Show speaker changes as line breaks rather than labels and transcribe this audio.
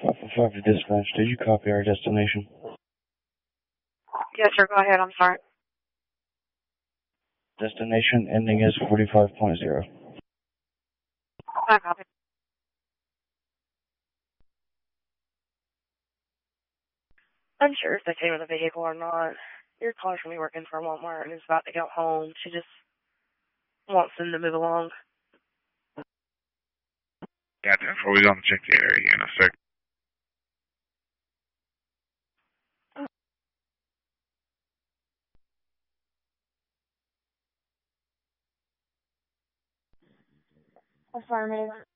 555 to dispatch. Did you copy our destination?
Yes, sir. Go ahead. I'm sorry.
Destination ending is 45.0.
I copy. Unsure if they came with a vehicle or not. Your caller's going to be working for Walmart and is about to go home. She just wants them to move along.
Yeah, before we don't check the area in a sec.
Affirmative.